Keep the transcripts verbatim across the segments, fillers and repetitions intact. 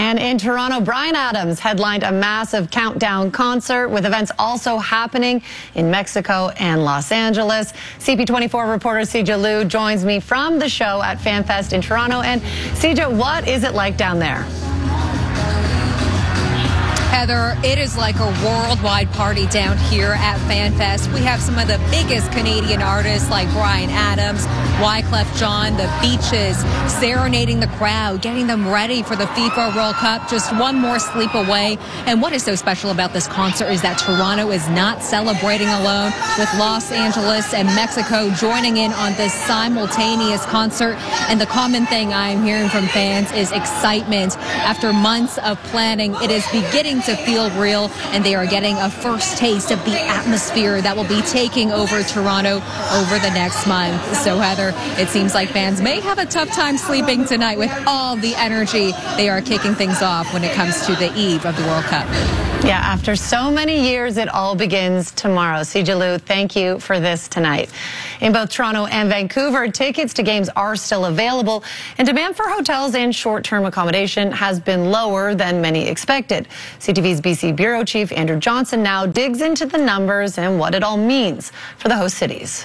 And in Toronto, Bryan Adams headlined a massive countdown concert with events also happening in Mexico and Los Angeles. C P twenty-four reporter Sija Liu joins me from the show at FanFest in Toronto. And Sija, what is it like down there? Heather, it is like a worldwide party down here at FanFest. We have some of the biggest Canadian artists like Bryan Adams, Wyclef Jean, the Beaches, serenading the crowd, getting them ready for the FIFA World Cup. Just one more sleep away. And what is so special about this concert is that Toronto is not celebrating alone, with Los Angeles and Mexico joining in on this simultaneous concert. And the common thing I'm hearing from fans is excitement. After months of planning, it is beginning to feel real, and they are getting a first taste of the atmosphere that will be taking over Toronto over the next month. So, Heather, it seems like fans may have a tough time sleeping tonight with all the energy they are kicking things off when it comes to the eve of the World Cup. Yeah, after so many years, it all begins tomorrow. Sija Liu, thank you for this tonight. In both Toronto and Vancouver, tickets to games are still available, and demand for hotels and short-term accommodation has been lower than many expected. C T V's B C Bureau Chief Andrew Johnson now digs into the numbers and what it all means for the host cities.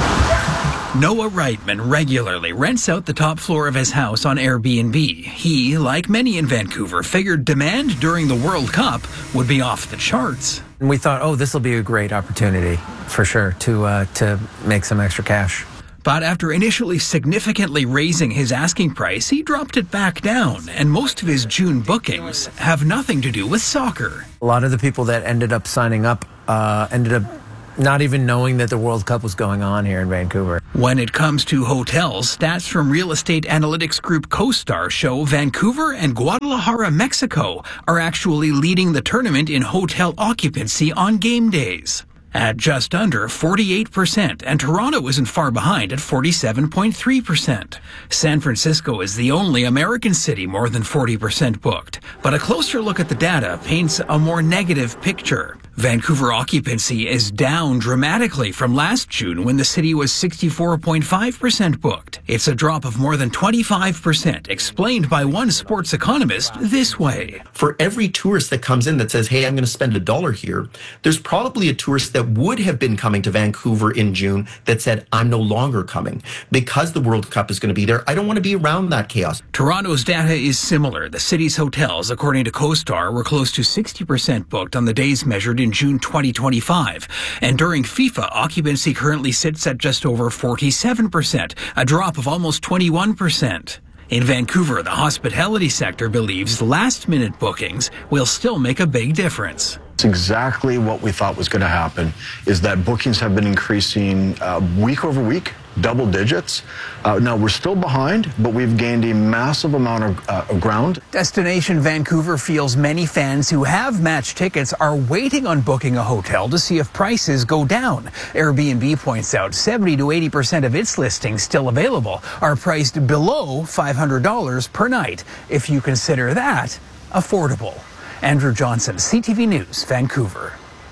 Noah Reitman regularly rents out the top floor of his house on Airbnb. He, like many in Vancouver, figured demand during the World Cup would be off the charts. And we thought, oh, this will be a great opportunity for sure to uh, to make some extra cash. But after initially significantly raising his asking price, he dropped it back down, and most of his June bookings have nothing to do with soccer. A lot of the people that ended up signing up uh, ended up not even knowing that the World Cup was going on here in Vancouver. When it comes to hotels, stats from real estate analytics group CoStar show Vancouver and Guadalajara, Mexico, are actually leading the tournament in hotel occupancy on game days at just under forty-eight percent, and Toronto isn't far behind at forty-seven point three percent. San Francisco is the only American city more than forty percent booked, but a closer look at the data paints a more negative picture. Vancouver occupancy is down dramatically from last June when the city was sixty-four point five percent booked. It's a drop of more than twenty-five percent, explained by one sports economist this way. For every tourist that comes in that says, hey, I'm going to spend a dollar here, there's probably a tourist that would have been coming to Vancouver in June that said, I'm no longer coming because the World Cup is going to be there. I don't want to be around that chaos. Toronto's data is similar. The city's hotels, according to CoStar, were close to sixty percent booked on the days measured in June twenty twenty-five. And during FIFA, occupancy currently sits at just over forty-seven percent, a drop of almost twenty-one percent. In Vancouver, the hospitality sector believes last-minute bookings will still make a big difference. It's exactly what we thought was going to happen, is that bookings have been increasing uh, week over week, double digits. Uh, now, we're still behind, but we've gained a massive amount of, uh, of ground. Destination Vancouver feels many fans who have match tickets are waiting on booking a hotel to see if prices go down. Airbnb points out seventy to eighty percent of its listings still available are priced below five hundred dollars per night, if you consider that affordable. Andrew Johnson, C T V News, Vancouver.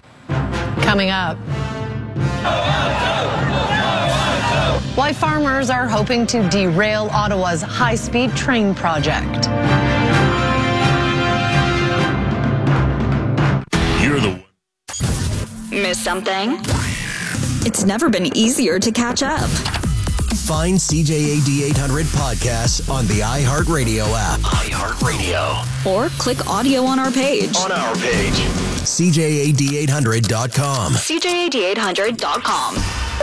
Coming up, why farmers are hoping to derail Ottawa's high-speed train project. You're the Miss something? It's never been easier to catch up. Find C J A D eight hundred podcasts on the iHeartRadio app. iHeartRadio. Or click audio on our page. On our page. C J A D eight hundred dot com. C J A D eight hundred dot com.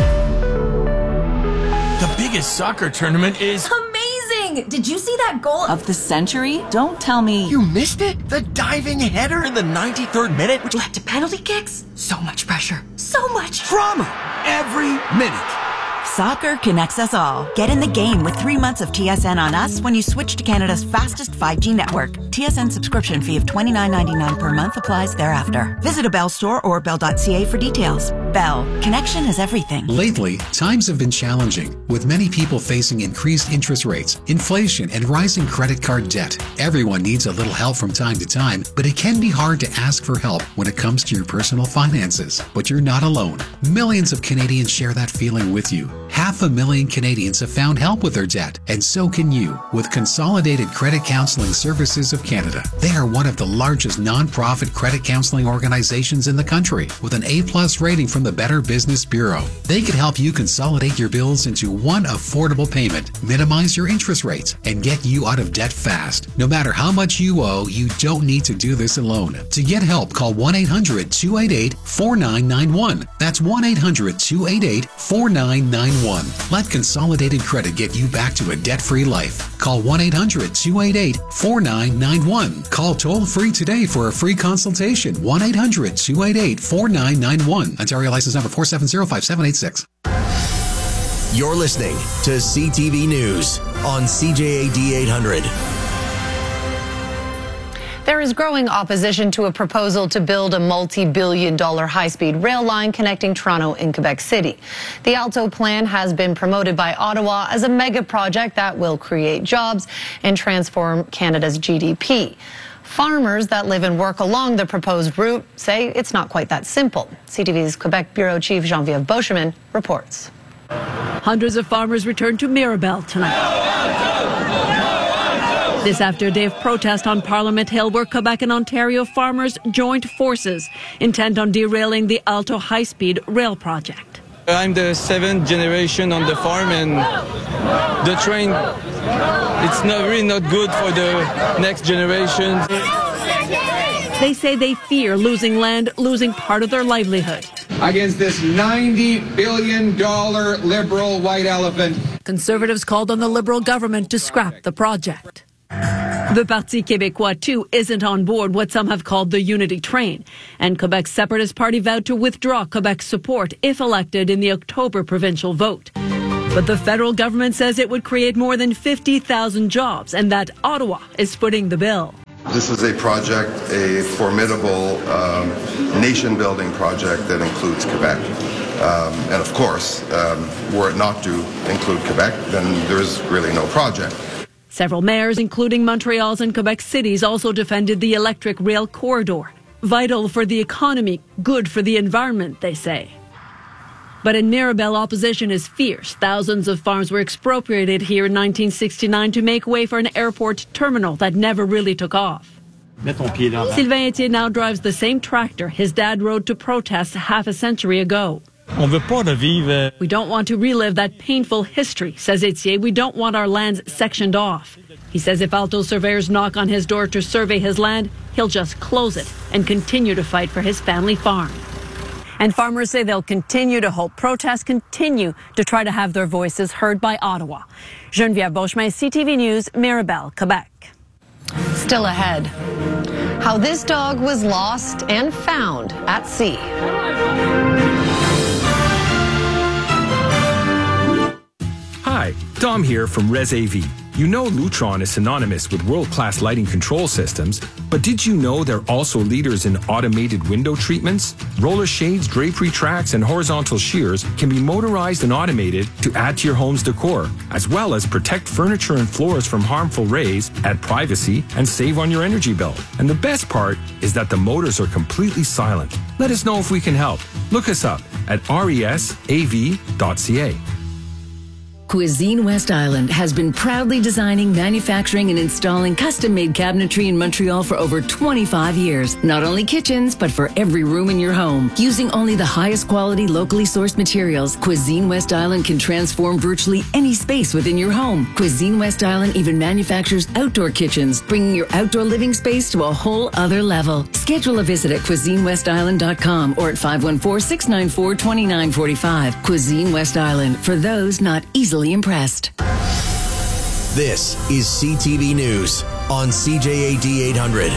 The biggest soccer tournament is amazing! Did you see that goal of the century? Don't tell me you missed it? The diving header in the ninety-third minute, which led to penalty kicks? So much pressure. So much drama every minute. Soccer connects us all. Get in the game with three months of T S N on us when you switch to Canada's fastest five G network. T S N subscription fee of twenty-nine ninety-nine per month applies thereafter. Visit a Bell store or bell dot c a for details. Bell. Connection is everything. Lately, times have been challenging, with many people facing increased interest rates, inflation, and rising credit card debt. Everyone needs a little help from time to time, but it can be hard to ask for help when it comes to your personal finances. But you're not alone. Millions of Canadians share that feeling with you. Half a million Canadians have found help with their debt, and so can you with Consolidated Credit Counseling Services of Canada. They are one of the largest non-profit credit counseling organizations in the country with an A-plus rating from the Better Business Bureau. They can help you consolidate your bills into one affordable payment, minimize your interest rates, and get you out of debt fast. No matter how much you owe, you don't need to do this alone. To get help, call one eight hundred two eight eight four nine nine one. That's one eight hundred two eight eight four nine nine one. Let Consolidated Credit get you back to a debt-free life. Call one eight hundred two eight eight four nine nine one. Call toll-free today for a free consultation. one eight hundred two eight eight four nine nine one. Ontario license number four seven zero five seven eight six. You're listening to C T V News on C J A D eight hundred. There is growing opposition to a proposal to build a multi-billion dollar high-speed rail line connecting Toronto and Quebec City. The ALTO plan has been promoted by Ottawa as a mega project that will create jobs and transform Canada's G D P. Farmers that live and work along the proposed route say it's not quite that simple. C T V's Quebec Bureau Chief Geneviève Beauchemin reports. Hundreds of farmers returned to Mirabel tonight. This after a day of protest on Parliament Hill, where Quebec and Ontario farmers joined forces, intent on derailing the ALTO high-speed rail project. I'm the seventh generation on the farm, and the train, it's not really not good for the next generation. They say they fear losing land, losing part of their livelihood. Against this ninety billion dollar Liberal white elephant. Conservatives called on the Liberal government to scrap the project. The Parti Québécois, too, isn't on board what some have called the unity train. And Quebec's Separatist Party vowed to withdraw Quebec's support if elected in the October provincial vote. But the federal government says it would create more than fifty thousand jobs and that Ottawa is footing the bill. This is a project, a formidable um, nation-building project that includes Quebec. Um, and of course, um, were it not to include Quebec, then there's really no project. Several mayors, including Montreal's and Quebec City's, also defended the electric rail corridor. Vital for the economy, good for the environment, they say. But in Mirabel, opposition is fierce. Thousands of farms were expropriated here in nineteen sixty-nine to make way for an airport terminal that never really took off. Sylvain Etienne now drives the same tractor his dad rode to protest half a century ago. We don't want to relive that painful history, says Etienne. We don't want our lands sectioned off. He says if ALTO surveyors knock on his door to survey his land, he'll just close it and continue to fight for his family farm. And farmers say they'll continue to hold protests, continue to try to have their voices heard by Ottawa. Geneviève Beauchemin, C T V News, Mirabel, Quebec. Still ahead, how this dog was lost and found at sea. Hi, Dom here from Res A V. You know Lutron is synonymous with world-class lighting control systems, but did you know they're also leaders in automated window treatments? Roller shades, drapery tracks, and horizontal shears can be motorized and automated to add to your home's decor, as well as protect furniture and floors from harmful rays, add privacy, and save on your energy bill. And the best part is that the motors are completely silent. Let us know if we can help. Look us up at res a v dot c a. Cuisine West Island has been proudly designing, manufacturing, and installing custom-made cabinetry in Montreal for over twenty-five years. Not only kitchens, but for every room in your home. Using only the highest quality, locally sourced materials, Cuisine West Island can transform virtually any space within your home. Cuisine West Island even manufactures outdoor kitchens, bringing your outdoor living space to a whole other level. Schedule a visit at cuisine west island dot com or at five one four, six nine four, two nine four five. Cuisine West Island, for those not easily impressed. This is C T V News on C J A D eight hundred.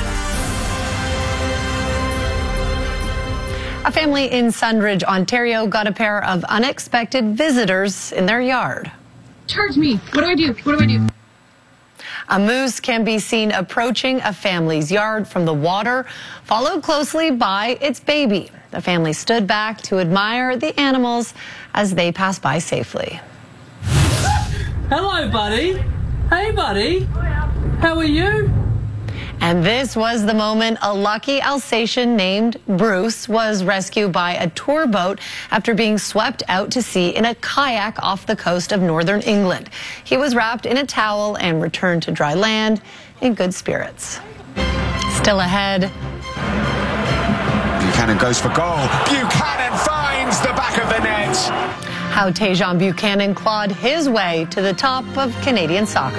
A family in Sundridge, Ontario got a pair of unexpected visitors in their yard. Charge me. What do I do? What do I do? A moose can be seen approaching a family's yard from the water, followed closely by its baby. The family stood back to admire the animals as they passed by safely. Hello, buddy. Hey, buddy. How are you? And this was the moment a lucky Alsatian named Bruce was rescued by a tour boat after being swept out to sea in a kayak off the coast of northern England. He was wrapped in a towel and returned to dry land in good spirits. Still ahead. Buchanan goes for goal. Buchanan finds the back of the net. How Tajon Buchanan clawed his way to the top of Canadian soccer.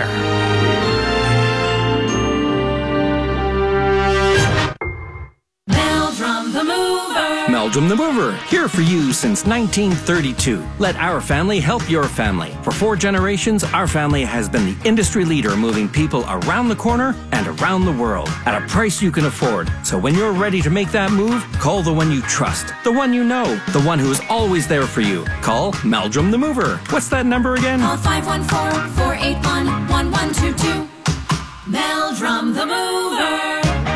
Meldrum the Mover. Meldrum the Mover, here for you since nineteen thirty-two. Let our family help your family. For four generations, our family has been the industry leader moving people around the corner and around the world at a price you can afford. So when you're ready to make that move, call the one you trust, the one you know, the one who is always there for you. Call Meldrum the Mover. What's that number again? Call five one four, four eight one, one one two two. Meldrum the Mover.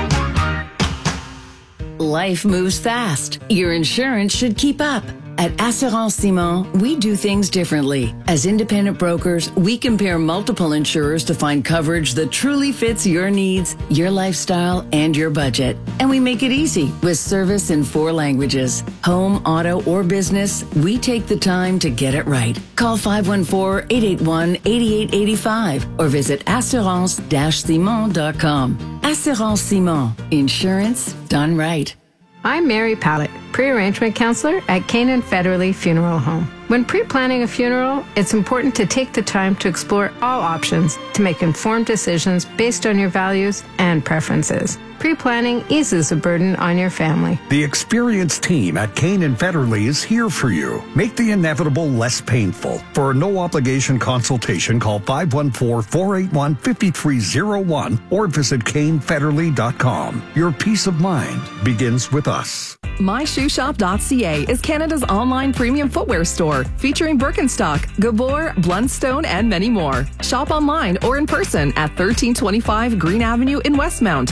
Life moves fast. Your insurance should keep up. At Assurance Simon, we do things differently. As independent brokers, we compare multiple insurers to find coverage that truly fits your needs, your lifestyle, and your budget. And we make it easy with service in four languages. Home, auto, or business, we take the time to get it right. Call five one four, eight eight one, eight eight eight five or visit assurance dash simon dot com. Assurance Simon. Insurance done right. I'm Mary Pallett, pre-arrangement counselor at Canaan Federally Funeral Home. When pre-planning a funeral, it's important to take the time to explore all options to make informed decisions based on your values and preferences. Pre-planning eases the burden on your family. The experienced team at Canaan Federally is here for you. Make the inevitable less painful. For a no-obligation consultation, call five one four, four eight one, five three zero one or visit cane federally dot com. Your peace of mind begins with us. my shoe shop dot c a is Canada's online premium footwear store, featuring Birkenstock, Gabor, Blundstone, and many more. Shop online or in person at thirteen twenty-five Green Avenue in Westmount.